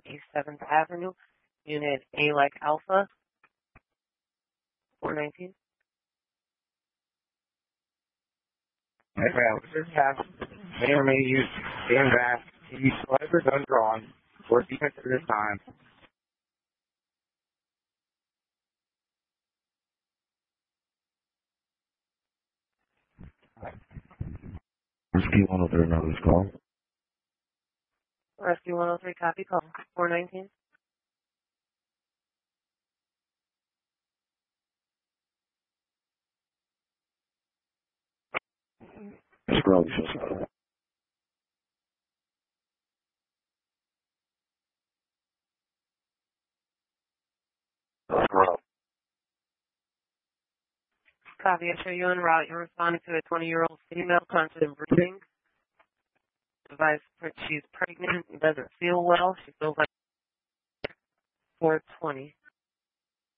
East 7th Avenue, Unit A like Alpha, 419. Hey, ma'am, this is Cass. May or may use stand back. Use slightly undrawn or defense at this time. Rescue 103, now this call. Rescue 103, copy call, 419. Scrub, so. Copy, I show you en route. You're responding to a 20-year-old female conscious of breathing. Device, she's pregnant, doesn't feel well. She feels like 420.